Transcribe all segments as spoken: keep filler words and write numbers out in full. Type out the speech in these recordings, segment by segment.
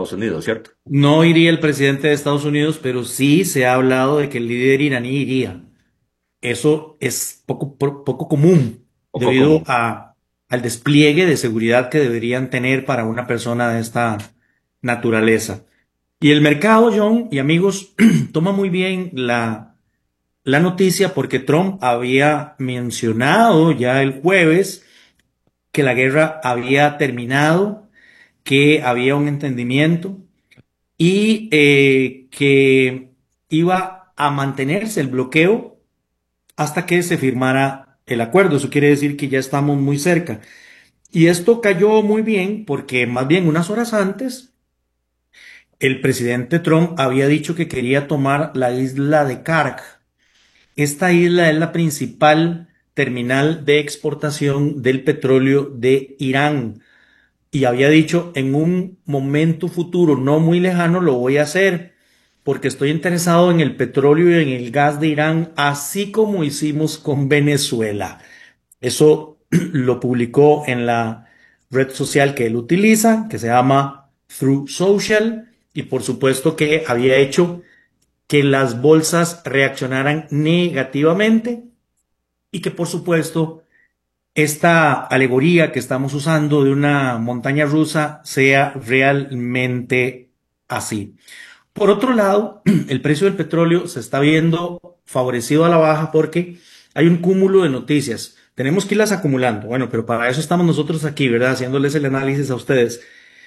Estados Unidos, ¿cierto? No iría el presidente de Estados Unidos, pero sí se ha hablado de que el líder iraní iría. Eso es poco, po- poco común Poco debido común. a, al despliegue de seguridad que deberían tener para una persona de esta naturaleza. Y el mercado, John y amigos, toma muy bien la, la noticia porque Trump había mencionado ya el jueves que la guerra había terminado, que había un entendimiento y eh, que iba a mantenerse el bloqueo hasta que se firmara el acuerdo. Eso quiere decir que ya estamos muy cerca. Y esto cayó muy bien porque más bien unas horas antes el presidente Trump había dicho que quería tomar la isla de Karg. Esta isla es la principal terminal de exportación del petróleo de Irán y había dicho en un momento futuro no muy lejano lo voy a hacer porque estoy interesado en el petróleo y en el gas de Irán, así como hicimos con Venezuela. Eso lo publicó en la red social que él utiliza, que se llama True Social, y por supuesto que había hecho que las bolsas reaccionaran negativamente y que por supuesto esta alegoría que estamos usando de una montaña rusa sea realmente así. Por otro lado, el precio del petróleo se está viendo favorecido a la baja porque hay un cúmulo de noticias. Tenemos que irlas acumulando. Bueno, pero para eso estamos nosotros aquí, ¿verdad? Haciéndoles el análisis a ustedes.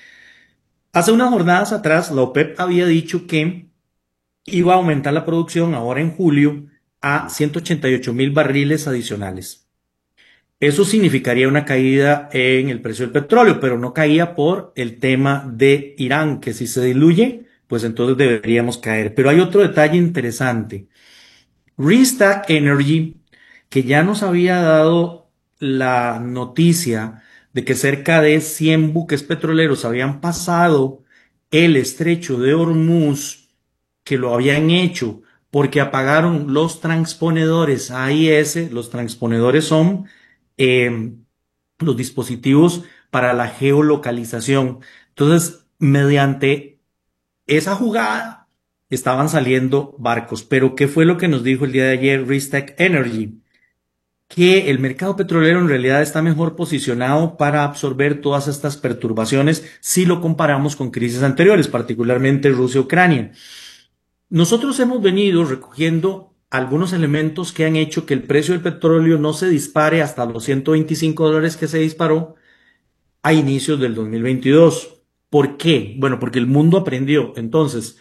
Hace unas jornadas atrás, la OPEP había dicho que iba a aumentar la producción ahora en julio a ciento ochenta y ocho mil barriles adicionales. Eso significaría una caída en el precio del petróleo, pero no caía por el tema de Irán, que si se diluye, pues entonces deberíamos caer. Pero hay otro detalle interesante. Restart Energy, que ya nos había dado la noticia de que cerca de cien buques petroleros habían pasado el estrecho de Hormuz, que lo habían hecho porque apagaron los transponedores A I S. Los transponedores son eh, los dispositivos para la geolocalización. Entonces, mediante esa jugada estaban saliendo barcos. Pero, ¿qué fue lo que nos dijo el día de ayer Rystad Energy? Que el mercado petrolero en realidad está mejor posicionado para absorber todas estas perturbaciones si lo comparamos con crisis anteriores, particularmente Rusia-Ucrania. Nosotros hemos venido recogiendo algunos elementos que han hecho que el precio del petróleo no se dispare hasta los ciento veinticinco dólares que se disparó a inicios del dos mil veintidós. ¿Por qué? Bueno, porque el mundo aprendió. Entonces,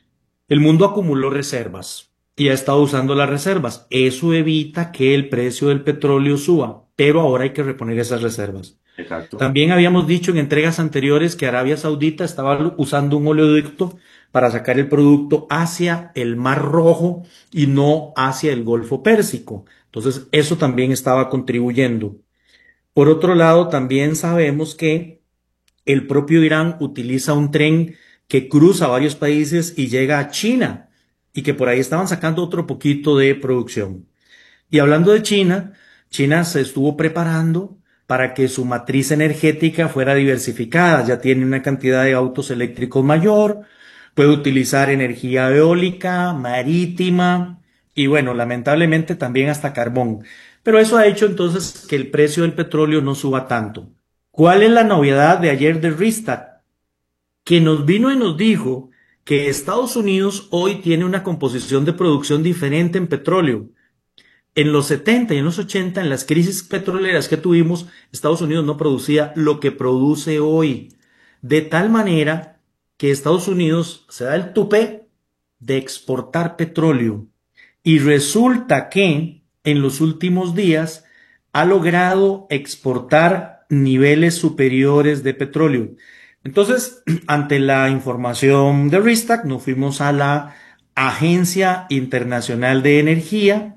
el mundo acumuló reservas y ha estado usando las reservas. Eso evita que el precio del petróleo suba, pero ahora hay que reponer esas reservas. Exacto. También habíamos dicho en entregas anteriores que Arabia Saudita estaba usando un oleoducto para sacar el producto hacia el Mar Rojo y no hacia el Golfo Pérsico. Entonces, eso también estaba contribuyendo. Por otro lado, también sabemos que el propio Irán utiliza un tren que cruza varios países y llega a China y que por ahí estaban sacando otro poquito de producción. Y hablando de China, China se estuvo preparando para que su matriz energética fuera diversificada. Ya tiene una cantidad de autos eléctricos mayor, puede utilizar energía eólica, marítima y bueno, lamentablemente también hasta carbón. Pero eso ha hecho entonces que el precio del petróleo no suba tanto. ¿Cuál es la novedad de ayer de Rystad? Que nos vino y nos dijo que Estados Unidos hoy tiene una composición de producción diferente en petróleo. En los setenta y en los ochenta, en las crisis petroleras que tuvimos, Estados Unidos no producía lo que produce hoy. De tal manera que Estados Unidos se da el tupé de exportar petróleo. Y resulta que en los últimos días ha logrado exportar niveles superiores de petróleo. Entonces, ante la información de Rystad, nos fuimos a la Agencia Internacional de Energía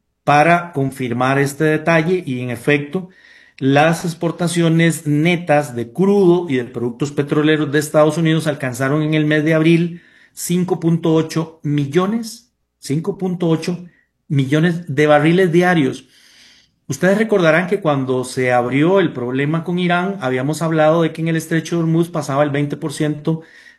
para confirmar este detalle y en efecto las exportaciones netas de crudo y de productos petroleros de Estados Unidos alcanzaron en el mes de abril cinco punto ocho millones, cinco punto ocho millones de barriles diarios. Ustedes recordarán que cuando se abrió el problema con Irán, habíamos hablado de que en el estrecho de Hormuz pasaba el veinte por ciento